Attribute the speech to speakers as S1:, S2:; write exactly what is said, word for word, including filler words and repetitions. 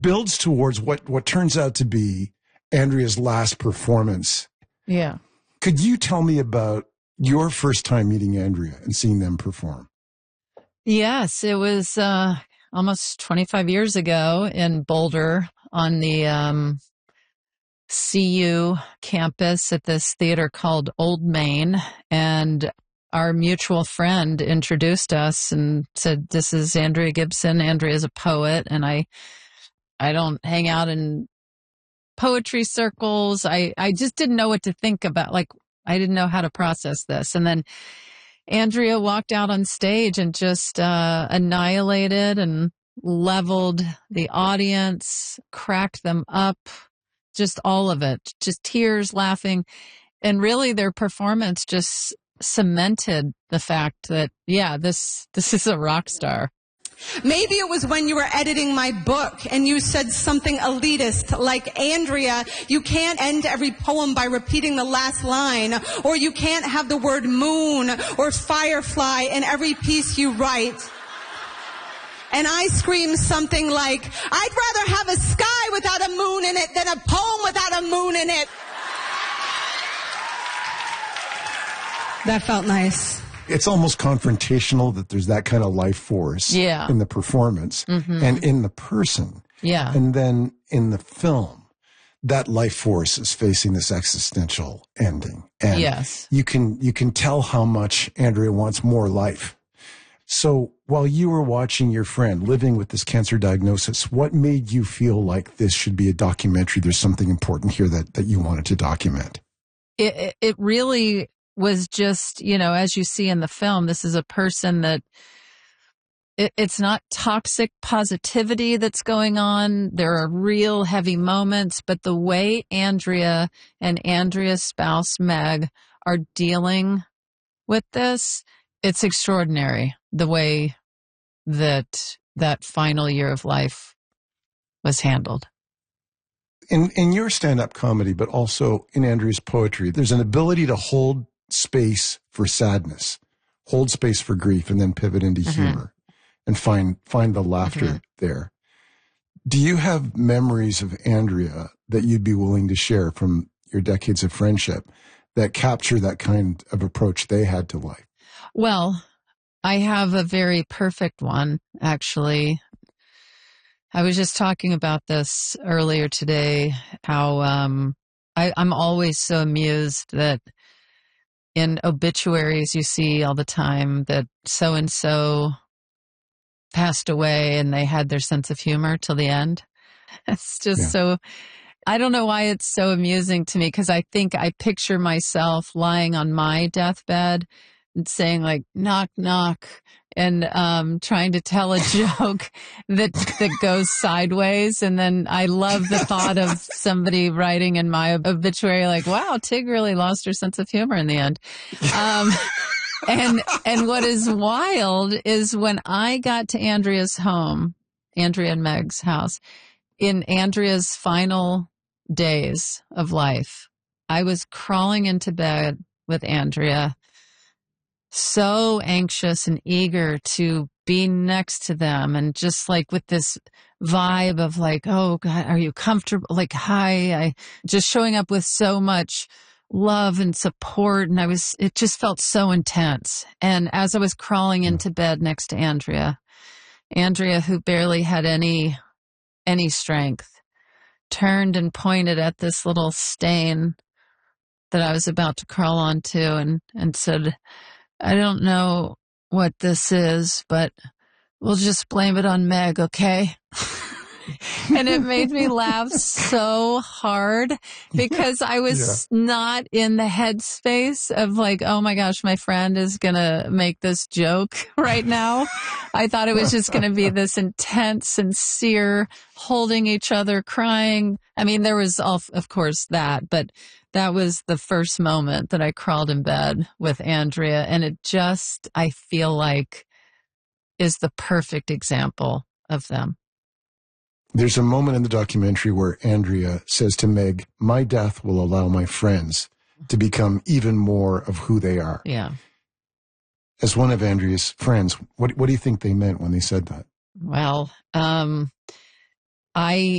S1: builds towards what, what turns out to be Andrea's last performance.
S2: Yeah.
S1: Could you tell me about your first time meeting Andrea and seeing them perform?
S2: Yes, it was uh, almost twenty-five years ago in Boulder on the um, C U campus at this theater called Old Main. And our mutual friend introduced us and said, this is Andrea Gibson. Andrea is a poet, and I I don't hang out in poetry circles. I, I just didn't know what to think about. Like, I didn't know how to process this. And then Andrea walked out on stage and just uh, annihilated and leveled the audience, cracked them up, just all of it, just tears, laughing. And really their performance just cemented the fact that, yeah, this this is a rock star.
S3: Maybe it was when you were editing my book and you said something elitist like, Andrea, you can't end every poem by repeating the last line, or you can't have the word moon or firefly in every piece you write. And I screamed something like, I'd rather have a sky without a moon in it than a poem without a moon in it. That felt nice.
S1: It's almost confrontational that there's that kind of life force
S2: yeah.
S1: in the performance
S2: mm-hmm.
S1: and in the person.
S2: Yeah.
S1: And then in the film, that life force is facing this existential ending. And
S2: yes.
S1: you can, you can tell how much Andrea wants more life. So while you were watching your friend living with this cancer diagnosis, what made you feel like this should be a documentary? There's something important here that, that you wanted to document.
S2: It, it really was just, you know, as you see in the film, this is a person that it, it's not toxic positivity that's going on. There are real heavy moments, but the way Andrea and Andrea's spouse, Meg, are dealing with this, it's extraordinary, the way that that final year of life was handled.
S1: In, in your stand-up comedy, but also in Andrea's poetry, there's an ability to hold space for sadness, hold space for grief, and then pivot into mm-hmm. humor and find find the laughter mm-hmm. there. Do you have memories of Andrea that you'd be willing to share from your decades of friendship that capture that kind of approach they had to life?
S2: Well, I have a very perfect one, actually. I was just talking about this earlier today, how um, I, I'm always so amused that in obituaries you see all the time that so-and-so passed away and they had their sense of humor till the end. It's just yeah. so, I don't know why it's so amusing to me, because I think I picture myself lying on my deathbed and saying like, knock, knock, and um, trying to tell a joke that that goes sideways. And then I love the thought of somebody writing in my obituary like, wow, Tig really lost her sense of humor in the end. Um, and and what is wild is when I got to Andrea's home, Andrea and Meg's house, in Andrea's final days of life, I was crawling into bed with Andrea, so anxious and eager to be next to them, and just like with this vibe of like, oh God, are you comfortable? Like, hi, I just showing up with so much love and support. And I was, it just felt so intense. And as I was crawling into bed next to Andrea, Andrea, who barely had any, any strength, turned and pointed at this little stain that I was about to crawl onto and, and said, I don't know what this is, but we'll just blame it on Meg, okay? And it made me laugh so hard because I was yeah. not in the headspace of like, oh my gosh, my friend is going to make this joke right now. I thought it was just going to be this intense, sincere, holding each other, crying. I mean, there was, all, of course, that, but that was the first moment that I crawled in bed with Andrea. And it just, I feel like, is the perfect example of them.
S1: There's a moment in the documentary where Andrea says to Meg, my death will allow my friends to become even more of who they are.
S2: Yeah.
S1: As one of Andrea's friends, what, what do you think they meant when they said that?
S2: Well, um, I